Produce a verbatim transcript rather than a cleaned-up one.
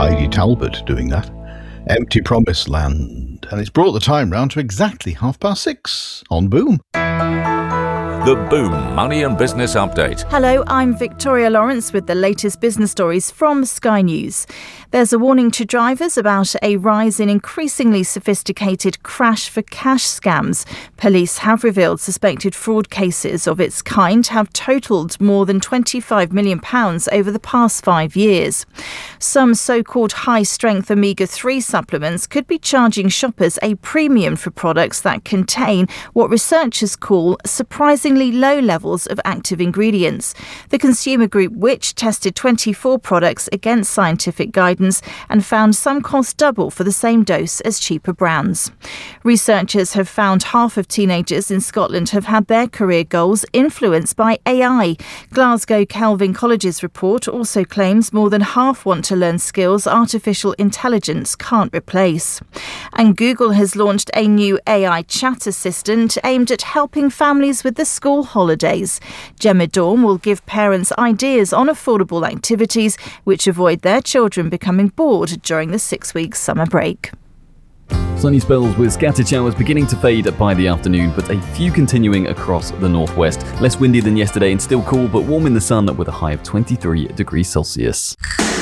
Heidi Talbot doing that. Empty Promised Land. And it's brought the time round to exactly half past six on Boom. The Boom Money and Business Update. Hello, I'm Victoria Lawrence with the latest business stories from Sky News. There's a warning to drivers about a rise in increasingly sophisticated crash for cash scams. Police have revealed suspected fraud cases of its kind have totalled more than twenty-five million pounds over the past five years. Some so-called high-strength omega three supplements could be charging shoppers a premium for products that contain what researchers call surprisingly low levels of active ingredients. The consumer group Which tested twenty-four products against scientific guidance and found some cost double for the same dose as cheaper brands. Researchers have found half of teenagers in Scotland have had their career goals influenced by A I. Glasgow Kelvin College's report also claims more than half want to learn skills artificial intelligence can't replace. And Google has launched a new A I chat assistant aimed at helping families with the school holidays. Gemma Dawn will give parents ideas on affordable activities which avoid their children becoming bored during the six-week summer break. Sunny spells with scattered showers beginning to fade by the afternoon, but a few continuing across the northwest. Less windy than yesterday and still cool, but warm in the sun with a high of twenty-three degrees Celsius.